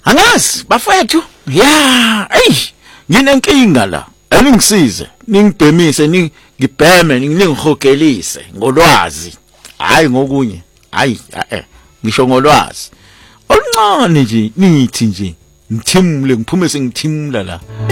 Angazi bafethu ya nginenkinga la angisize ningibhemise ngibheme ningihogelise ngolwazi hayi ngokunye hayi ngisho ngolwazi oluncane nje nithi nje ngithimule ngiphume sengithimula la